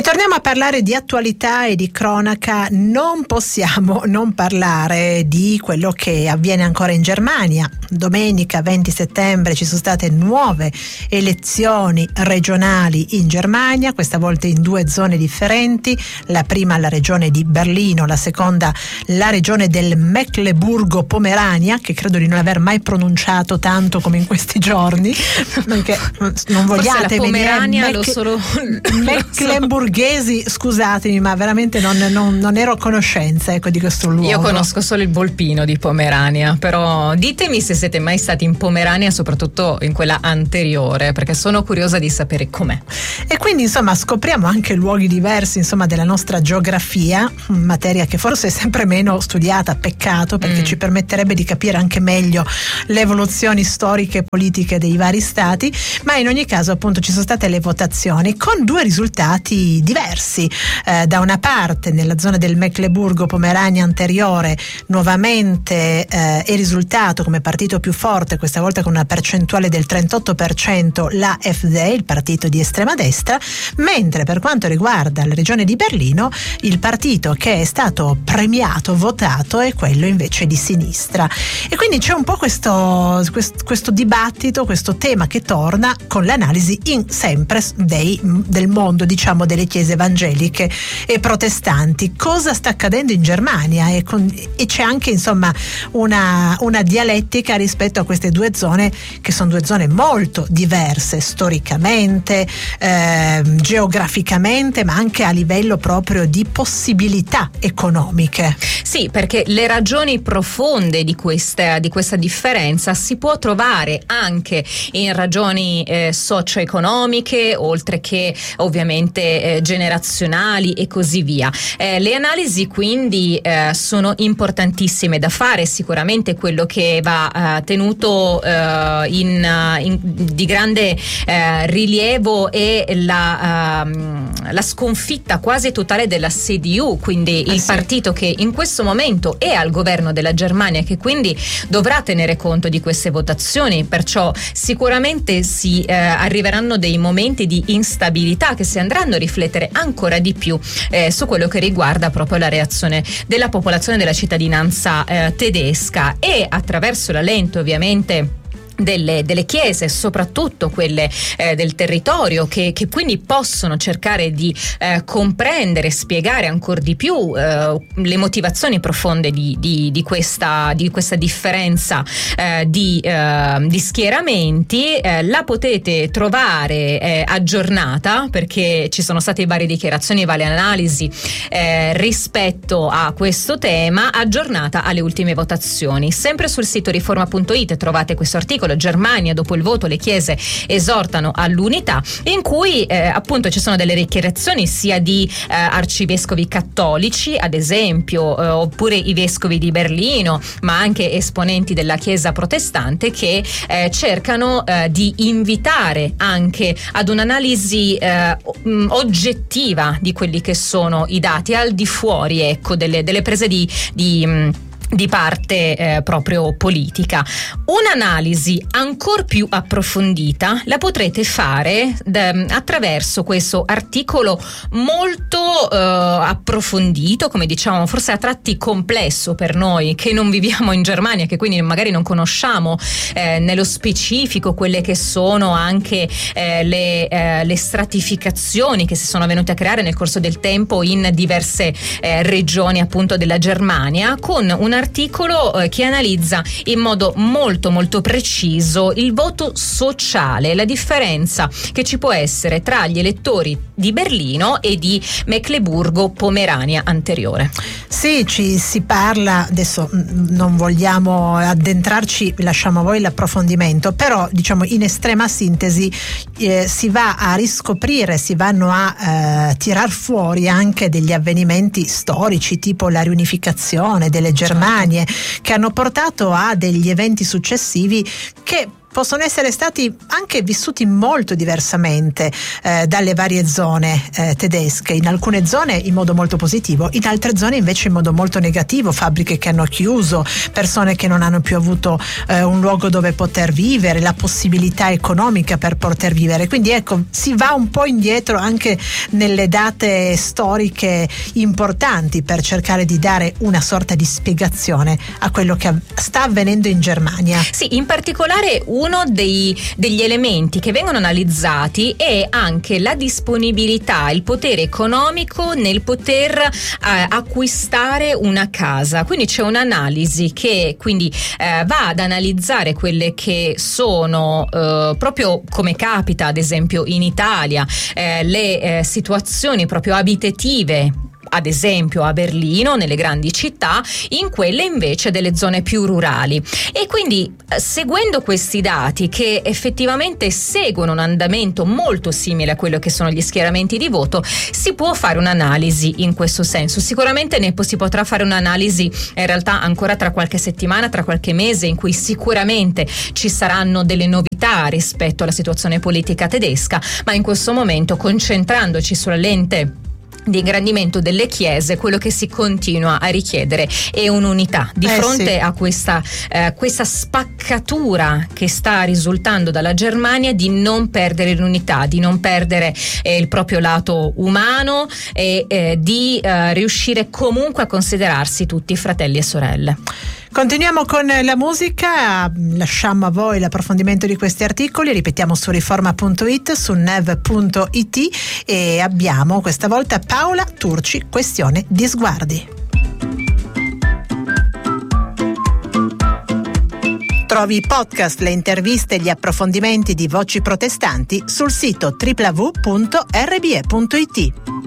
torniamo a parlare di attualità e di cronaca. Non possiamo non parlare di quello che avviene ancora in Germania. Domenica 20 settembre ci sono state nuove elezioni regionali in Germania, questa volta in due zone differenti. La prima la regione di Berlino, la seconda la regione del Mecleburgo-Pomerania, che credo di non aver mai pronunciato tanto come in questi giorni, perché non vogliate Pomerania lo solo mecklenburghesi, scusatemi, ma veramente non ero a conoscenza, ecco, di questo luogo. Io conosco solo il Volpino di Pomerania, però ditemi se siete mai stati in Pomerania, soprattutto in quella anteriore, perché sono curiosa di sapere com'è. E quindi insomma scopriamo anche luoghi diversi, insomma, della nostra geografia, materia che forse è sempre meno studiata, peccato, perché ci permetterebbe di capire anche meglio le evoluzioni storiche e politiche dei vari stati. Ma in ogni caso, appunto, ci sono state le votazioni con due risultati diversi. Da una parte, nella zona del Mecleburgo-Pomerania anteriore, nuovamente è risultato come partito più forte, questa volta con una percentuale del 38%, l'AfD, il partito di estrema destra, mentre per quanto riguarda la regione di Berlino, il partito che è stato premiato, votato, è quello invece di sinistra. E quindi c'è un po' questo dibattito, questo tema che torna con l'analisi sempre del mondo, diciamo, delle chiese evangeliche e protestanti. Cosa sta accadendo in Germania? E c'è anche, insomma, una dialettica rispetto a queste due zone, che sono due zone molto diverse storicamente, geograficamente, ma anche a livello proprio di possibilità economiche. Sì, perché le ragioni profonde di questa differenza si può trovare anche in ragioni socio-economiche, oltre che ovviamente generazionali e così via. Le analisi quindi sono importantissime da fare. Sicuramente quello che va tenuto di grande rilievo è la sconfitta quasi totale della CDU, quindi il partito che in questo momento è al governo della Germania, che quindi dovrà tenere conto di queste votazioni. Perciò sicuramente si arriveranno dei momenti di instabilità che si andranno a riflettere ancora di più su quello che riguarda proprio la reazione della popolazione, della cittadinanza tedesca, e attraverso la lente ovviamente delle chiese, soprattutto quelle del territorio, che quindi possono cercare di comprendere e spiegare ancora di più le motivazioni profonde di questa differenza di schieramenti. La potete trovare aggiornata, perché ci sono state varie dichiarazioni, varie analisi rispetto a questo tema, aggiornata alle ultime votazioni. Sempre sul sito riforma.it trovate questo articolo, Germania dopo il voto le chiese esortano all'unità, in cui appunto ci sono delle dichiarazioni sia di arcivescovi cattolici, ad esempio, oppure i vescovi di Berlino, ma anche esponenti della chiesa protestante, che cercano di invitare anche ad un'analisi oggettiva di quelli che sono i dati, al di fuori, ecco, delle prese di parte proprio politica. Un'analisi ancor più approfondita la potrete fare attraverso questo articolo molto approfondito, come diciamo, forse a tratti complesso per noi che non viviamo in Germania, che quindi magari non conosciamo nello specifico quelle che sono anche le stratificazioni che si sono venute a creare nel corso del tempo in diverse regioni appunto della Germania, con un articolo che analizza in modo molto molto preciso il voto sociale, la differenza che ci può essere tra gli elettori di Berlino e di Mecleburgo-Pomerania anteriore. Sì, si parla, adesso non vogliamo addentrarci, lasciamo a voi l'approfondimento, però diciamo in estrema sintesi si va a riscoprire, si vanno a tirar fuori anche degli avvenimenti storici, tipo la riunificazione delle Germanie, che hanno portato a degli eventi successivi che possono essere stati anche vissuti molto diversamente dalle varie zone tedesche, in alcune zone in modo molto positivo, in altre zone invece in modo molto negativo, fabbriche che hanno chiuso, persone che non hanno più avuto un luogo dove poter vivere, la possibilità economica per poter vivere. Quindi ecco, si va un po' indietro anche nelle date storiche importanti per cercare di dare una sorta di spiegazione a quello che sta avvenendo in Germania. Sì, in particolare uno degli elementi che vengono analizzati è anche la disponibilità, il potere economico nel poter acquistare una casa. Quindi c'è un'analisi che quindi va ad analizzare quelle che sono proprio come capita ad esempio in Italia le situazioni proprio abitative, ad esempio a Berlino, nelle grandi città, in quelle invece delle zone più rurali. E quindi seguendo questi dati che effettivamente seguono un andamento molto simile a quello che sono gli schieramenti di voto, si può fare un'analisi in questo senso. Sicuramente si potrà fare un'analisi in realtà ancora tra qualche settimana, tra qualche mese, in cui sicuramente ci saranno delle novità rispetto alla situazione politica tedesca, ma in questo momento, concentrandoci sulla lente di ingrandimento delle chiese, quello che si continua a richiedere è un'unità di fronte a questa spaccatura che sta risultando dalla Germania, di non perdere l'unità, di non perdere il proprio lato umano e di riuscire comunque a considerarsi tutti fratelli e sorelle. Continuiamo con la musica, lasciamo a voi l'approfondimento di questi articoli, ripetiamo su riforma.it, su nev.it e abbiamo questa volta Paola Turci, Questione di sguardi. Trovi i podcast, le interviste e gli approfondimenti di Voci Protestanti sul sito www.rbe.it.